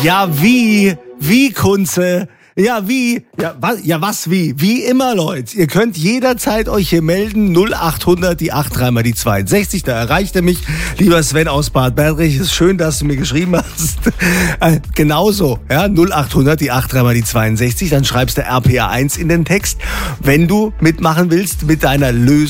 Ja, wie? Wie, Kunze? Ja, wie? Ja, was wie? Wie immer, Leute. Ihr könnt jederzeit euch hier melden. 0800, die 83 mal die 62. Da erreicht ihr mich. Lieber Sven aus Bad Berndorf, ist schön, dass du mir geschrieben hast. Genauso, ja, 0800, die 83 mal die 62. Dann schreibst du RPA 1 in den Text. Wenn du mitmachen willst mit deiner Lösung.